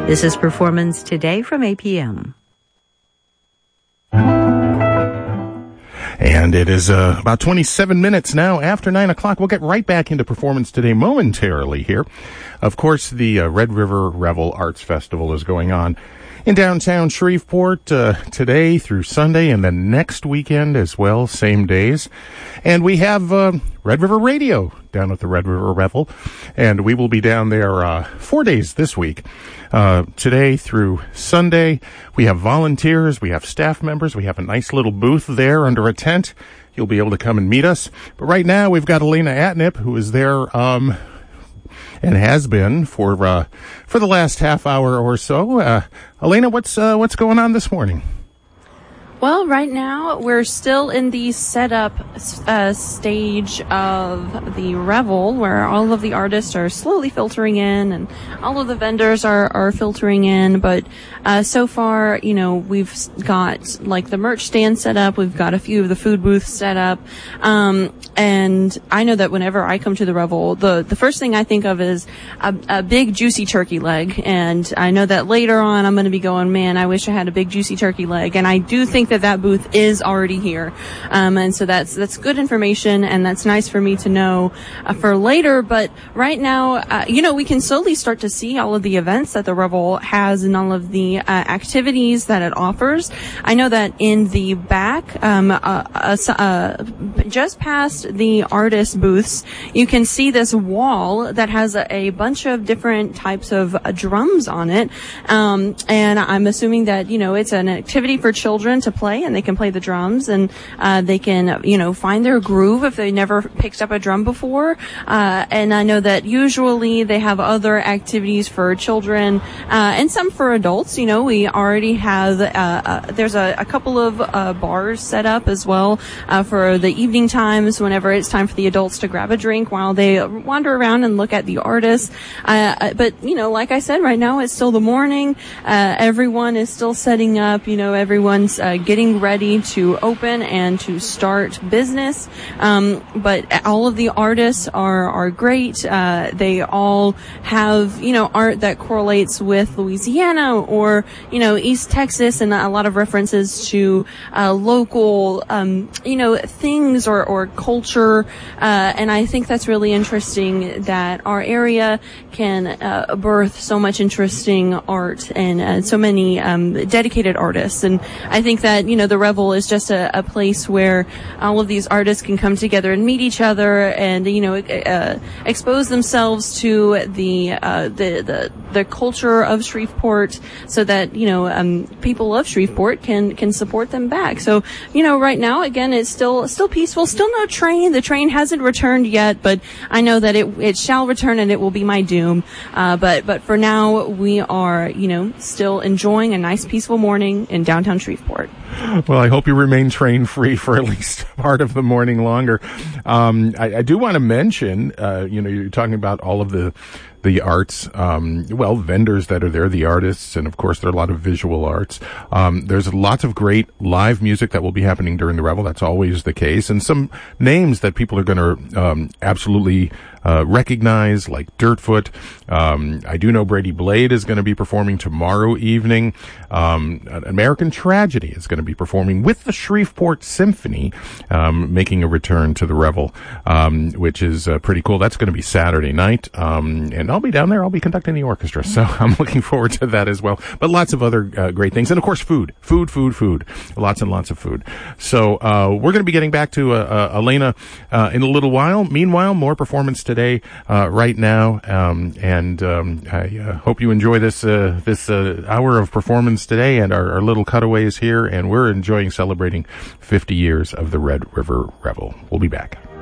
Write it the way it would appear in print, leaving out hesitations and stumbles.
This is Performance Today from APM. And it is about 27 minutes now after 9 o'clock. We'll get right back into Performance Today momentarily here. Of course, the Red River Revel Arts Festival is going on in downtown Shreveport today through Sunday, and then next weekend as well, same days. And we have Red River Radio down at the Red River Revel, and we will be down there 4 days this week. Today through Sunday, we have volunteers, we have staff members, we have a nice little booth there under a tent. You'll be able to come and meet us. But right now, we've got Elena Atnip, who is there and has been for the last half hour or so. Elena, what's going on this morning? Well, right now we're still in the setup stage of the Revel, where all of the artists are slowly filtering in and all of the vendors are filtering in. But so far, we've got like the merch stand set up. We've got a few of the food booths set up. And I know that whenever I come to the Revel, the first thing I think of is a big juicy turkey leg. And I know that later on I'm going to be going, man, I wish I had a big juicy turkey leg. And I do think that booth is already here. And so that's good information, and that's nice for me to know for later. But right now, we can slowly start to see all of the events that the Revel has and all of the activities that it offers. I know that in the back, just past the artist booths, you can see this wall that has a bunch of different types of drums on it. And I'm assuming that, it's an activity for children to play, and they can play the drums, and they can, find their groove if they never picked up a drum before. And I know that usually they have other activities for children, and some for adults. We already have, there's a couple of bars set up as well for the evening times whenever it's time for the adults to grab a drink while they wander around and look at the artists. But, like I said, right now it's still the morning. Everyone is still setting up, everyone's getting ready to open and to start business. But all of the artists are great. They all have, art that correlates with Louisiana or, East Texas, and a lot of references to local, things or culture. And I think that's really interesting that our area can birth so much interesting art and so many dedicated artists. And I think that, the Revel is just a place where all of these artists can come together and meet each other and, expose themselves to the culture of Shreveport so that, people of Shreveport can support them back. So, right now, again, it's still peaceful, still no train. The train hasn't returned yet, but I know that it shall return and it will be my doom. But for now, we are, still enjoying a nice peaceful morning in downtown Shreveport. Well, I hope you remain train-free for at least part of the morning longer. I do want to mention, you're talking about all of the arts, vendors that are there, the artists, and of course there are a lot of visual arts. There's lots of great live music that will be happening during the Revel. That's always the case. And some names that people are going to absolutely recognize, like Dirtfoot. I do know Brady Blade is going to be performing tomorrow evening. American Tragedy is going to be performing with the Shreveport Symphony, making a return to the Revel, which is pretty cool. That's going to be Saturday night. And I'll be down there. I'll be conducting the orchestra. So I'm looking forward to that as well. But lots of other great things. And of course, food. Lots and lots of food. So we're going to be getting back to Elena in a little while. Meanwhile, more Performance Today right now. I hope you enjoy this hour of Performance Today and our little cutaways here. And we're enjoying celebrating 50 years of the Red River Revel. We'll be back.